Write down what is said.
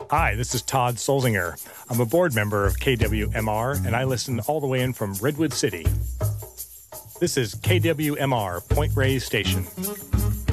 Hi, this is Todd Solzinger. I'm a board member of KWMR, and I listen all the way in from Redwood City. This is KWMR Point Reyes Station.